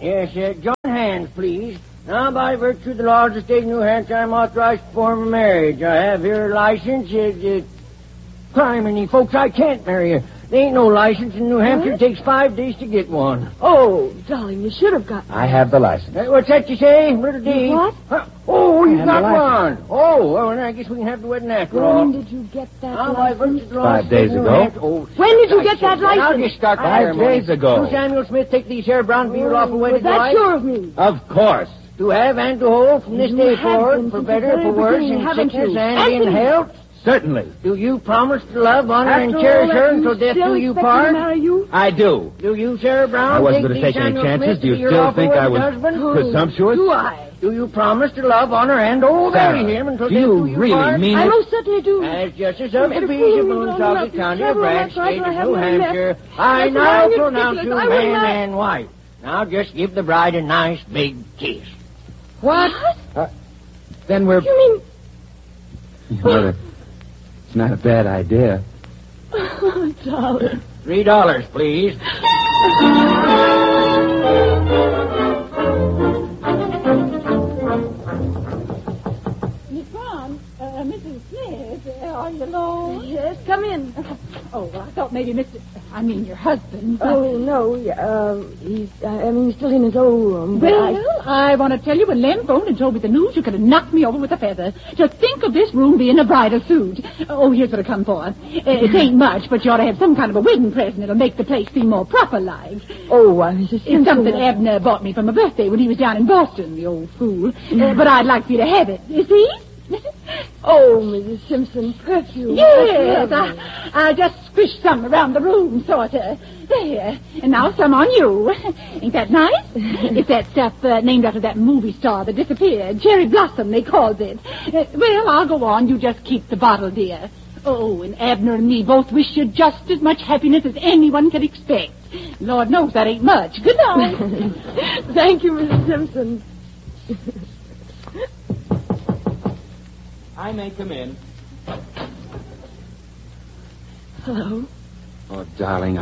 Yes, join hands, please. Now, by virtue of the laws of the state of New Hampshire, I'm authorized to form a marriage. I have here a license. Crime, any folks, I can't marry you. There ain't no license in New Hampshire. It takes 5 days to get one. Oh, darling, you should have gotten I have the license. What's that you say, little D? What? Oh, you got license. one. Oh, well, then I guess we can have the wedding after all. When did you get that Now, by virtue license? of the laws 5 days of New ago. Hampshire- Oh, When did you get that I'll license? just start the 5 ceremony. days ago. Do Samuel Smith take these here brown beaver off a Was wedded that wife? sure of me? Of course. To have and to hold from this You day have forward, been for since better, the for very worse, beginning, in haven't sickness you? and in Anthony! health. Certainly. Do you promise to love, honor, and After cherish all her that, until death still do you expect me to part? marry you? I do. Do you, Sarah Brown, I wasn't take going to take any Samuel chances. Smith Do you to be your still lawful think I wedded was husband? presumptuous? Do I? Do you promise to love, honor, and obey Sarah, him until do death you do you really part? mean I it? most certainly do. As Justice of the But Peace if of you Woonsocket don't County, love of Branch, me, State of I New have Hampshire, left. I That's now lying, pronounce ridiculous. you I will man not. and wife. Now just give the bride a nice big kiss. What? Then we're... You mean... Well, it's not a bad idea. Oh, darling. $3, please. Miss Brown, Mrs. Smith, are you alone? Yes, come in. Oh, I thought maybe your husband. Oh, no, he's still in his old room. But Well, I want to tell you, when Len phoned and told me the news, you could have knocked me over with a feather. Just think of this room being a bridal suit. Oh, here's what I come for. It ain't much, but you ought to have some kind of a wedding present that'll make the place seem more proper-like. Mrs. It's Simpson. something Abner bought me for my birthday when he was down in Boston, the old fool. But I'd like for you to have it. You see? Oh, Mrs. Simpson, perfume. Yes, That's lovely. I just squished some around the room, sort of. There. And now some on you. Ain't that nice? It's that stuff named after that movie star that disappeared. Cherry Blossom, they called it. Well, I'll go on. You just keep the bottle, dear. Oh, and Abner and me both wish you just as much happiness as anyone could expect. Lord knows that ain't much. Good night. Thank you, Mrs. Simpson. I may come in. Hello. Oh, darling,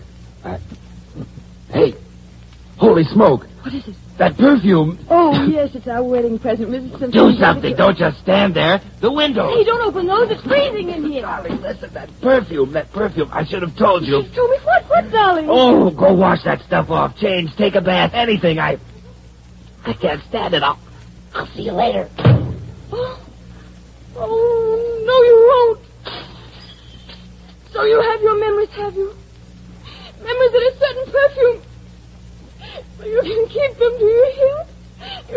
Hey, holy smoke. What is it? That perfume. Oh, yes, it's our wedding present, Mrs. Simpson. Do something. Don't just stand there. The window. Hey, don't open those. It's freezing in here. Darling, listen, that perfume. I should have told you. You told me what, darling? Oh, go wash that stuff off. Change, take a bath, anything. I can't stand it. I'll see you later. Oh, no, you won't. So you have your memories, have you? Memories of a certain perfume. So you can keep them to